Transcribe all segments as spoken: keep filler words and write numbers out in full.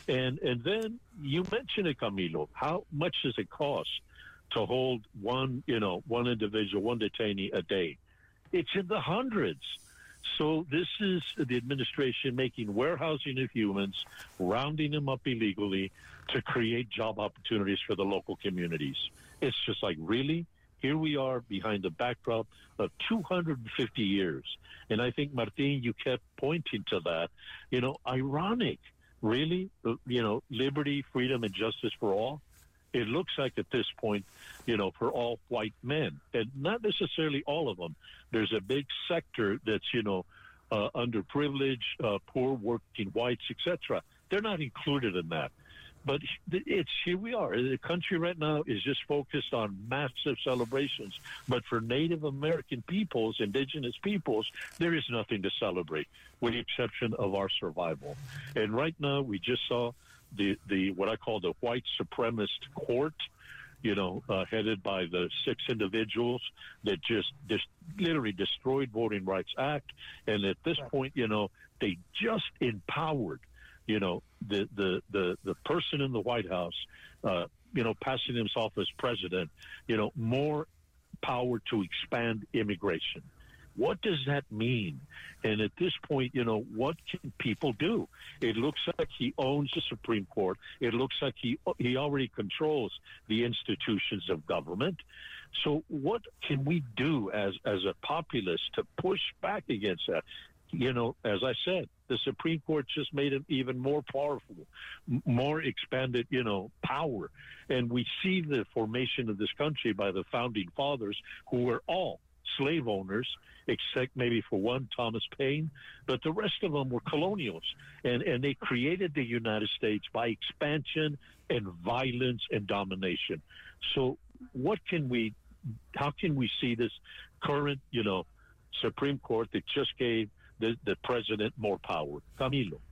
And and then you mentioned it, Camilo. How much does it cost to hold one, you know, one individual, one detainee a day? It's in the hundreds. So this is the administration making warehousing of humans, rounding them up illegally to create job opportunities for the local communities. It's just like, really? Here we are behind the backdrop of two hundred fifty years. And I think, Martin, you kept pointing to that. You know, ironic, really? You know, liberty, freedom, and justice for all? It looks like at this point, you know, for all white men, and not necessarily all of them. There's a big sector that's, you know, uh, underprivileged, uh, poor working whites, et cetera. They're not included in that. But it's here we are. The country right now is just focused on massive celebrations. But for Native American peoples, indigenous peoples, there is nothing to celebrate, with the exception of our survival. And right now, we just saw the, the what I call the white supremacist court, you know, uh, headed by the six individuals that just, just literally destroyed Voting Rights Act. And at this right. point, you know, they just empowered, you know, the, the, the, the person in the White House, uh, you know, passing himself as president, you know, more power to expand immigration. What does that mean? And at this point, you know, what can people do? It looks like he owns the Supreme Court. It looks like he he already controls the institutions of government. So what can we do as, as a populace to push back against that? You know, as I said, the Supreme Court just made it even more powerful, m- more expanded, you know, power. And we see the formation of this country by the founding fathers, who were all slave owners, except maybe for one, Thomas Paine, but the rest of them were colonials. And, and they created the United States by expansion and violence and domination. So what can we, how can we see this current, you know, Supreme Court that just gave the, the president more power? Camilo.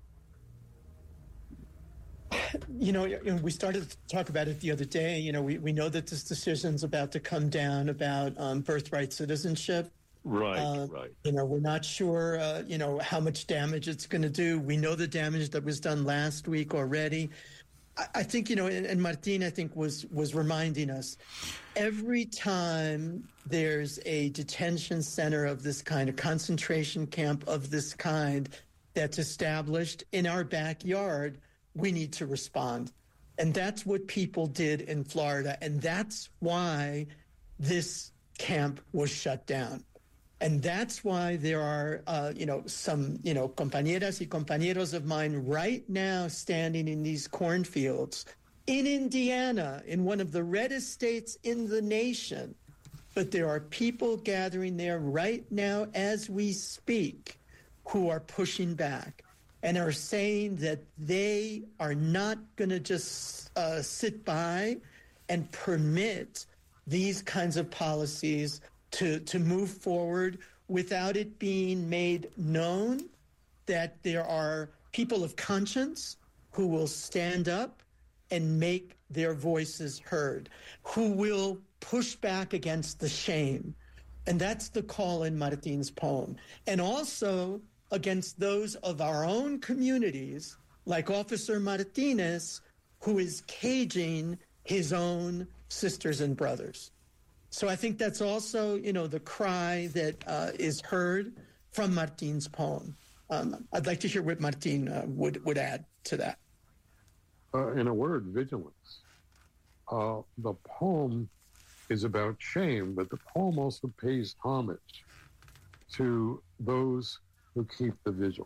You know, we started to talk about it the other day. You know, we, we know that this decision's about to come down about um, birthright citizenship. Right, uh, right. You know, we're not sure, uh, you know, how much damage it's going to do. We know the damage that was done last week already. I, I think, you know, and, and Martin, I think, was, was reminding us, every time there's a detention center of this kind, a concentration camp of this kind that's established in our backyard, we need to respond. And that's what people did in Florida. And that's why this camp was shut down. And that's why there are, uh, you know, some, you know, compañeras y compañeros of mine right now standing in these cornfields in Indiana, in one of the reddest states in the nation. But there are people gathering there right now as we speak who are pushing back and are saying that they are not going to just uh, sit by and permit these kinds of policies to, to move forward without it being made known that there are people of conscience who will stand up and make their voices heard, who will push back against the shame. And that's the call in Martin's poem. And also against those of our own communities, like Officer Martinez, who is caging his own sisters and brothers. So I think that's also, you know, the cry that uh, is heard from Martin's poem. Um, I'd like to hear what Martin uh, would, would add to that. Uh, in a word, vigilance. Uh, the poem is about shame, but the poem also pays homage to those who keep the vigil,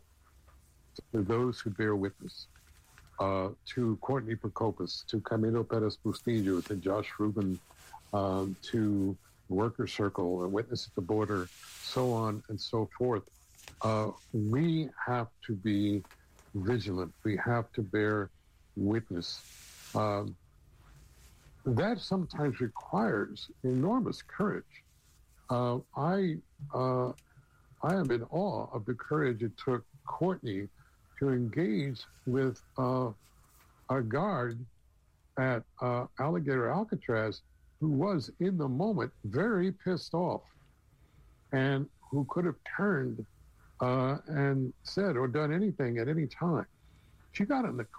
to those who bear witness, uh, to Courtney Procopas, to Camilo Perez Bustillo, to Josh Rubin, um, to Worker Circle, and Witness at the Border, so on and so forth. Uh, we have to be vigilant. We have to bear witness. Um, that sometimes requires enormous courage. Uh, I uh, I am in awe of the courage it took Courtney to engage with uh, a guard at uh, Alligator Alcatraz who was, in the moment, very pissed off and who could have turned uh, and said or done anything at any time. She got in the